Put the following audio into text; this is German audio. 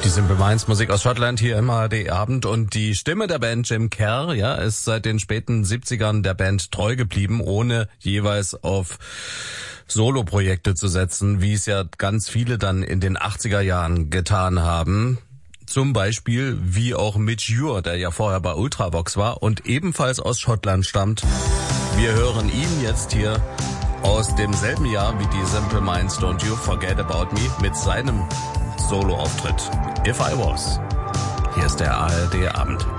Die Simple Minds, Musik aus Schottland hier im ARD-Abend, und die Stimme der Band Jim Kerr, ja, ist seit den späten 70ern der Band treu geblieben, ohne jeweils auf Soloprojekte zu setzen, wie es ja ganz viele dann in den 80er Jahren getan haben. Zum Beispiel wie auch Midge Ure, der ja vorher bei Ultravox war und ebenfalls aus Schottland stammt. Wir hören ihn jetzt hier aus demselben Jahr wie die Simple Minds, Don't You Forget About Me, mit seinem Solo-Auftritt If I Was. Hier ist der ARD-Abend.